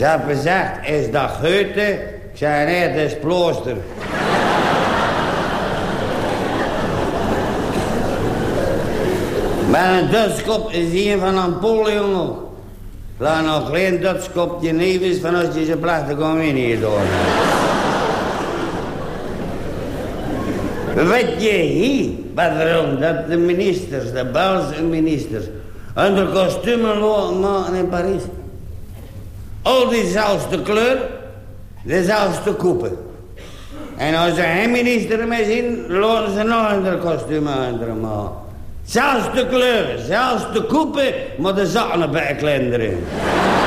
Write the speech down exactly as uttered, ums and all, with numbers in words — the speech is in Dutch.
Ze had gezegd, is dat Goethe? Ik zei, nee, het is Plooster. Maar een dutskop is een van Napoleon ook. Laat nog geen dutskop je neef van als je ze placht te komen hier door. Weet je hier, waarom dat de ministers, de Belgische ministers, onder kostumen maken in Parijs? Al diezelfde kleur, dezelfde koepen. En als ze geen minister meer zien, laten ze nog een kostuum onder maken. Zelfs de kleur, zelfs de koepen, maar de zakken bij klenderen.